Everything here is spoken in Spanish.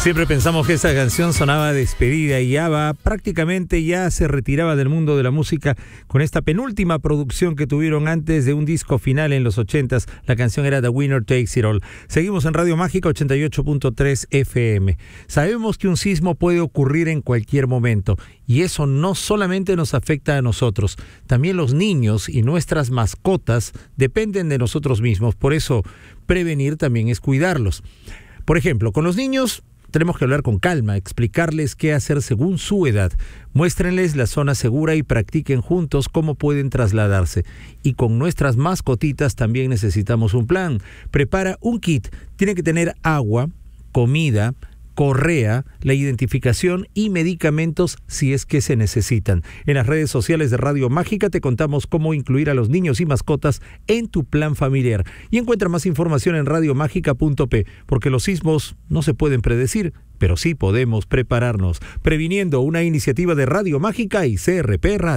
Siempre pensamos que esa canción sonaba despedida y ABBA prácticamente ya se retiraba del mundo de la música con esta penúltima producción que tuvieron antes de un disco final en los 80s. La canción era The Winner Takes It All. Seguimos en Radio Mágica 88.3 FM. Sabemos que un sismo puede ocurrir en cualquier momento y eso no solamente nos afecta a nosotros, también los niños y nuestras mascotas dependen de nosotros mismos. Por eso, prevenir también es cuidarlos. Por ejemplo, con los niños tenemos que hablar con calma, explicarles qué hacer según su edad. Muéstrenles la zona segura y practiquen juntos cómo pueden trasladarse. Y con nuestras mascotitas también necesitamos un plan. Prepara un kit. Tiene que tener agua, comida, correa, la identificación y medicamentos si es que se necesitan. En las redes sociales de Radio Mágica te contamos cómo incluir a los niños y mascotas en tu plan familiar. Y encuentra más información en radiomágica.p, porque los sismos no se pueden predecir, pero sí podemos prepararnos. Previniendo, una iniciativa de Radio Mágica y CRP Radio.